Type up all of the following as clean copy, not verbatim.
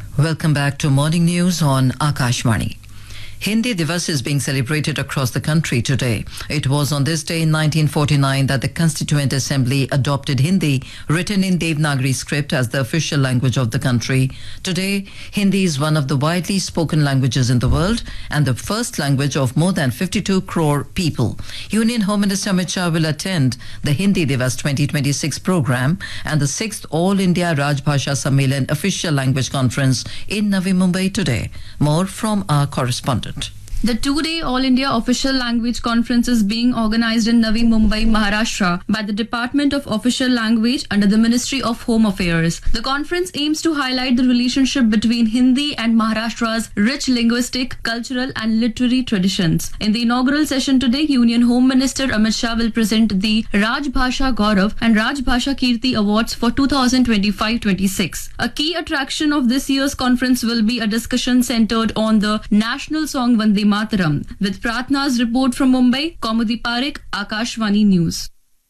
Welcome back to Morning News on Akashvani. Hindi Divas is being celebrated across the country today. It was on this day in 1949 that the Constituent Assembly adopted Hindi, written in Devanagari script, as the official language of the country. Today, Hindi is one of the widely spoken languages in the world and the first language of more than 52 crore people. Union Home Minister Amit Shah will attend the Hindi Divas 2026 program and the 6th All India Rajbhasha Sammelan official language conference in Navi Mumbai today. More from our correspondent. The two-day All India Official Language Conference is being organized in Navi Mumbai, Maharashtra by the Department of Official Language under the Ministry of Home Affairs. The conference aims to highlight the relationship between Hindi and Maharashtra's rich linguistic, cultural and literary traditions. In the inaugural session today, Union Home Minister Amit Shah will present the Rajbhasha Gaurav and Rajbhasha Kirti Awards for 2025-26. A key attraction of this year's conference will be a discussion centered on the national song Vande Mataram. With Pratna's report from Mumbai, Kaumudi Parekh, Akashvani News.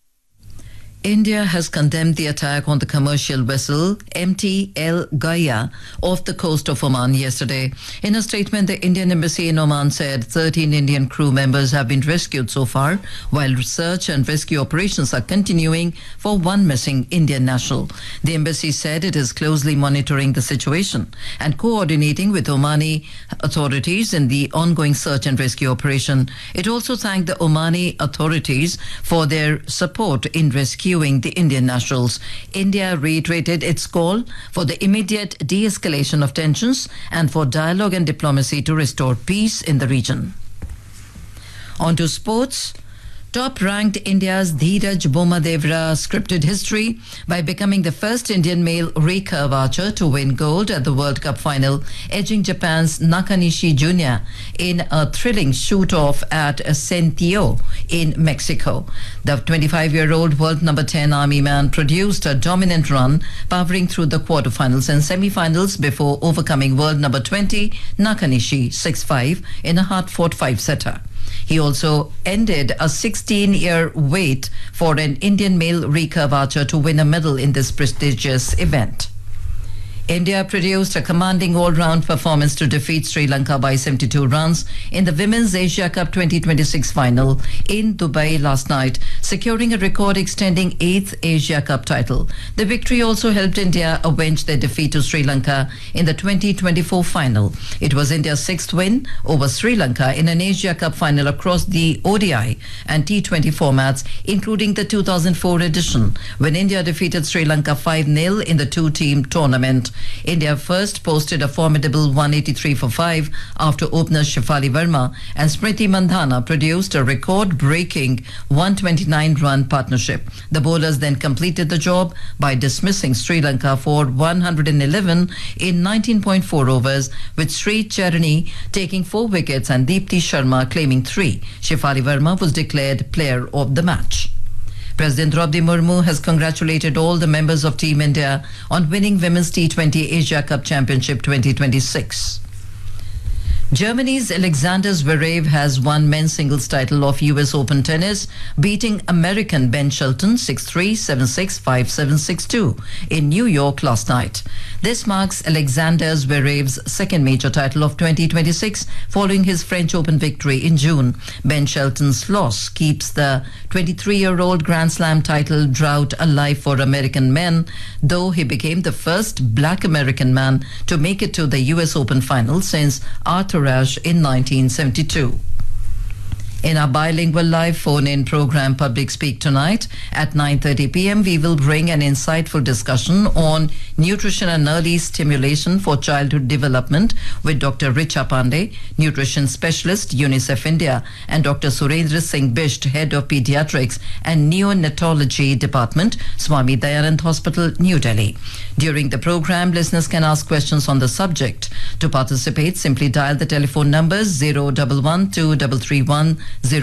India has condemned the attack on the commercial vessel MT El Gaya off the coast of Oman yesterday. In a statement, the Indian embassy in Oman said 13 Indian crew members have been rescued so far, while search and rescue operations are continuing for one missing Indian national. The embassy said it is closely monitoring the situation and coordinating with Omani authorities in the ongoing search and rescue operation. It also thanked the Omani authorities for their support in rescuing the Indian nationals. India reiterated its call for the immediate de-escalation of tensions and for dialogue and diplomacy to restore peace in the region. On to sports. Top-ranked India's Dheeraj Bomadevra scripted history by becoming the first Indian male recurve archer to win gold at the World Cup final, edging Japan's Nakanishi Jr. in a thrilling shoot-off at Centio in Mexico. The 25-year-old world number 10 army man produced a dominant run, powering through the quarterfinals and semi-finals before overcoming world number 20 Nakanishi 6-5 in a hard-fought five-setter. He also ended a 16-year wait for an Indian male recurve archer to win a medal in this prestigious event. India produced a commanding all-round performance to defeat Sri Lanka by 72 runs in the Women's Asia Cup 2026 final in Dubai last night, securing a record-extending 8th Asia Cup title. The victory also helped India avenge their defeat to Sri Lanka in the 2024 final. It was India's 6th win over Sri Lanka in an Asia Cup final across the ODI and T20 formats, including the 2004 edition, when India defeated Sri Lanka 5-0 in the two-team tournament. India first posted a formidable 183 for 5 after opener Shefali Verma and Smriti Mandhana produced a record-breaking 129-run partnership. The bowlers then completed the job by dismissing Sri Lanka for 111 in 19.4 overs, with Sri Charani taking 4 wickets and Deepti Sharma claiming 3. Shefali Verma was declared player of the match. President Draupadi Murmu has congratulated all the members of Team India on winning Women's T20 Asia Cup Championship 2026. Germany's Alexander Zverev has won men's singles title of US Open tennis, beating American Ben Shelton 6-3, 7-6, 5-7, 6-2 in New York last night. This marks Alexander Zverev's second major title of 2026, following his French Open victory in June. Ben Shelton's loss keeps the 23-year-old Grand Slam title drought alive for American men, though he became the first black American man to make it to the US Open final since Arthur Ashe in 1972. In our bilingual live phone-in program Public Speak tonight at 9:30 p.m, we will bring an insightful discussion on nutrition and early stimulation for childhood development with Dr. Richa Pandey, nutrition specialist, UNICEF India, and Dr. Surendra Singh Bisht, head of pediatrics and neonatology department, Swami Dayanand Hospital, New Delhi. During the program, listeners can ask questions on the subject. To participate, simply dial the telephone numbers 011 2331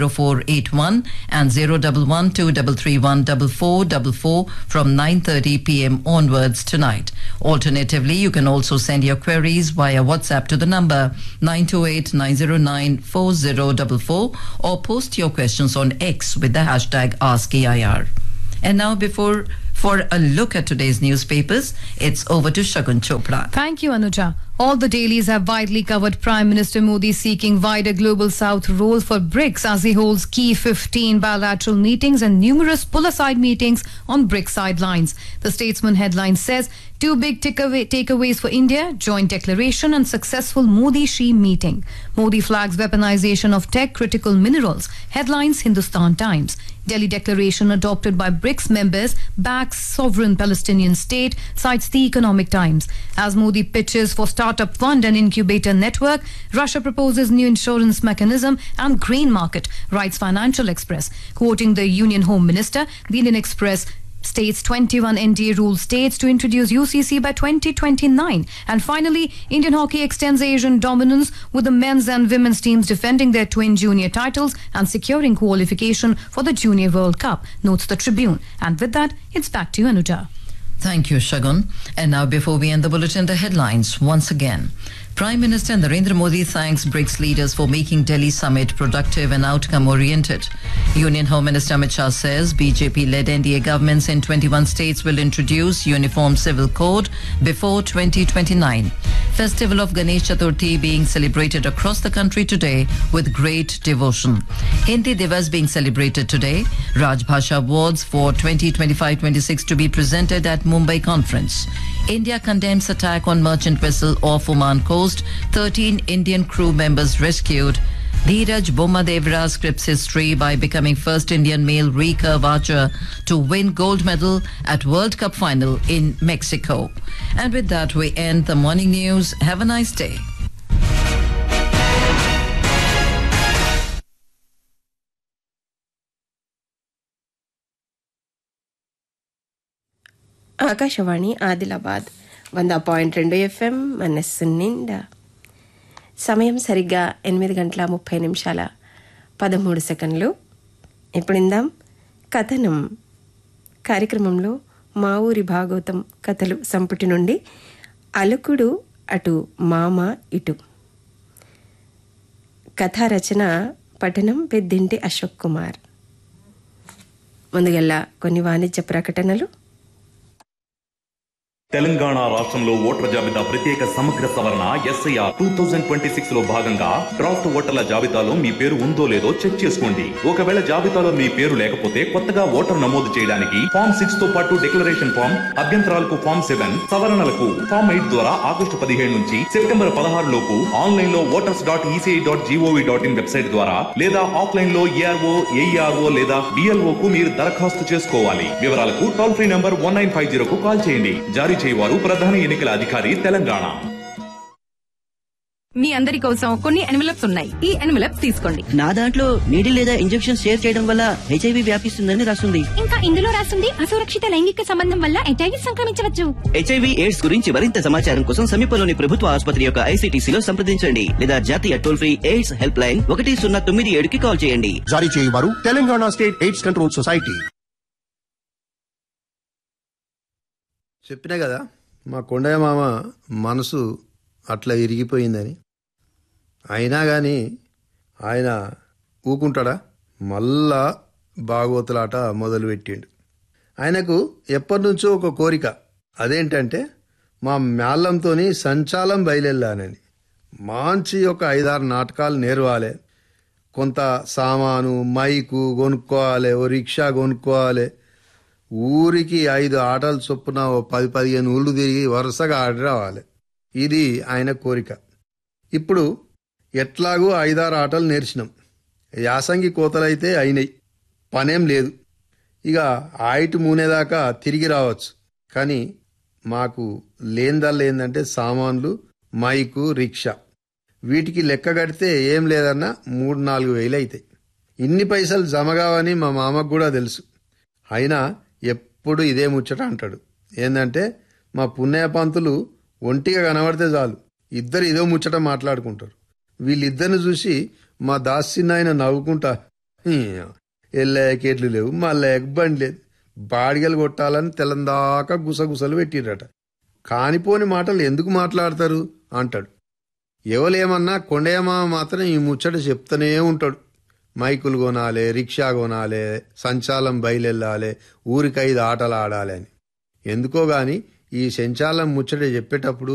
0481 and 011 2331 4444 from 9:30 p.m. onwards tonight. Alternatively, you can also send your queries via WhatsApp to the number 928 909 4044 or post your questions on X with the hashtag AskEIR. And now, before For a look at today's newspapers, it's over to Shagun Chopra. Thank you, Anuja. All the dailies have widely covered Prime Minister Modi seeking wider Global South role for BRICS as he holds key 15 bilateral meetings and numerous pull-aside meetings on BRICS sidelines. The Statesman headline says, two big takeaways for India, joint declaration and successful Modi-Xi meeting. Modi flags weaponization of tech-critical minerals. Headlines Hindustan Times. Delhi declaration adopted by BRICS members backs sovereign Palestinian state, cites the Economic Times. As Modi pitches for startup fund and incubator network, Russia proposes new insurance mechanism and grain market, writes Financial Express. Quoting the Union Home Minister, the Indian Express states 21 NDA rule states to introduce UCC by 2029. And finally, Indian hockey extends Asian dominance with the men's and women's teams defending their twin junior titles and securing qualification for the Junior World Cup, notes the Tribune. And with that, it's back to you, Anuja. Thank you, Shagun. And now, before we end the bulletin, the headlines once again. Prime Minister Narendra Modi thanks BRICS leaders for making Delhi summit productive and outcome-oriented. Union Home Minister Amit Shah says BJP-led NDA governments in 21 states will introduce uniform civil code before 2029. Festival of Ganesh Chaturthi being celebrated across the country today with great devotion. Hindi Divas being celebrated today. Raj Bhasha Awards for 2025-26 to be presented at Mumbai conference. India condemns attack on merchant vessel off Oman coast. 13 Indian crew members rescued. Dheeraj Bommadevara scripts history by becoming first Indian male recurve archer to win gold medal at World Cup final in Mexico. And with that, we end the morning news. Have a nice day. Akashvani Adilabad 100.2 FM మనస్సు నిండా. సమయం సరిగ్గా 8:30 ఇప్పుడు ఇందాం కథనం కార్యక్రమంలో మా ఊరి భాగవతం కథలు సంపుటి నుండి అలుకుడు అటు మామ ఇటు. కథా రచన పఠనం పెద్దింటి అశోక్ కుమార్. ముందుగల్లా కొన్ని వాణిజ్య ప్రకటనలు. తెలంగాణ రాష్ట్రంలో ఓటర్ల జాబితా ప్రత్యేక సమగ్ర సవరణ SIR 2026 లో భాగంగా డ్రాఫ్ట్ ఓటర్ల జాబితాలో మీ పేరు ఉందో లేదో చెక్ చేసుకోండి. ఒకవేళ జాబితాలో మీ పేరు లేకపోతే కొత్తగా ఓటర్ నమోదు చేయడానికి ఫామ్ 6 తో పాటు డిక్లరేషన్ ఫామ్, అభ్యంతరాలకు ఫామ్ 7, సవరణలకు ఫామ్ 8 ద్వారా ఆగస్టు 15 నుంచి సెప్టెంబర్ 16 లోపు ఆన్లైన్ లో voters.eci.gov.in వెబ్సైట్ ద్వారా లేదా ఆఫ్లైన్ లో ARO, AERO లేదా BLO కు మీరు దరఖాస్తు చేసుకోవాలి. వివరాలకు టోల్ ఫ్రీ నంబర్ 1950 కు కాల్ చేయండి. జారీ చేయవారు ప్రధాన ఎన్నికల అధికారి తెలంగాణ. మీ అందరి కోసం కొన్ని ఎన్వెలప్స్ ఉన్నాయి. ఈ ఎన్వెలప్స్ తీసుకోండి. నా దాంట్లో నీడి లేదా ఇంజెక్షన్ షేర్ చేయడం వల్ల HIV వ్యాపిస్తుందని రాస్తుంది. ఇంకా ఇందులో రాస్తుంది అసురక్షిత లైంగిక సంబంధం వల్ల HIV సంక్రమించవచ్చు. HIV ఎయిడ్స్ గురించి మరింత సమాచారం కోసం సమీపంలోని ప్రభుత్వ ఆసుపత్రి యొక్క ICTCలో సంప్రదించండి లేదా జాతీయ toll free AIDS help line 1097 కి కాల్ చేయండి. జారీ చేయవారు Telangana state AIDS control society. చెప్పినా కదా మా కొండయ్య మామ మనసు అట్లా ఇరిగిపోయిందని. అయినా కానీ ఆయన ఊకుంటాడా? మళ్ళా భాగవతులాట మొదలుపెట్టిండు. ఆయనకు ఎప్పటి నుంచో ఒక కోరిక. అదేంటంటే మా మేళంతో సంచాలం బయలుదేరానని. మంచి ఒక 5-6 నాటకాలు నేర్వాలి. కొంత సామాను మైకు కొనుక్కోవాలి, ఓ రిక్షా కొనుక్కోవాలి. ఊరికి 5 ఆటలు చొప్పున 10-15 ఊళ్ళు తిరిగి వరుసగా ఆడి రావాలి. ఇది ఆయన కోరిక. ఇప్పుడు ఎట్లాగూ 5-6 ఆటలు నేర్చినాం. యాసంగి కోతలైతే అయినాయి, పనేం లేదు. ఇక ఆయిట్ మూనేదాకా తిరిగి రావచ్చు. కానీ మాకు లేందల్లా ఏందంటే సామాన్లు, మైకు, రిక్షా. వీటికి లెక్క కడితే ఏం లేదన్నా 3-4 వేలు అవుతాయి. ఇన్ని పైసలు జమ కావని మా మామకు కూడా తెలుసు. అయినా ఎప్పుడు ఇదే ముచ్చట అంటాడు. ఏందంటే మా పున్నయ్య పంతులు ఒంటిగా కనబడితే చాలు ఇద్దరు ఇదో ముచ్చట మాట్లాడుకుంటారు. వీళ్ళిద్దరిని చూసి మా దాసినాయన నవ్వుకుంటా, ఎల్లకేట్లు లేవు, మళ్ళీ బండి లేదు, బాడిగలు కొట్టాలని తెల్లందాకా గుసగుసలు పెట్టిరట. కానిపోని మాటలు ఎందుకు మాట్లాడతారు అంటాడు. ఎవలేమన్నా కొండయ్య మామ మాత్రం ఈ ముచ్చట చెప్తూనే ఉంటాడు. మైకులు కొనాలి, రిక్షా కొనాలి, సంచాలం బయలెళ్ళాలి, ఊరికైదు ఆటలు ఆడాలి అని. ఎందుకో గాని ఈ సంచాలం ముచ్చట చెప్పేటప్పుడు